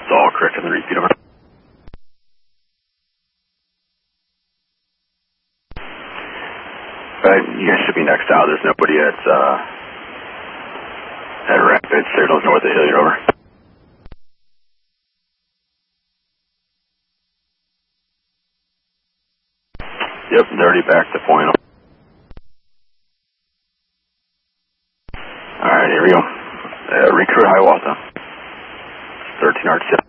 It's all correct in the repeat over. You guys should be next out. There's nobody at Rapids, signals north of Hilliard, over. Yep, they're already back to point. Alright, here we go. Recruit Hiawatha. 13 RTO.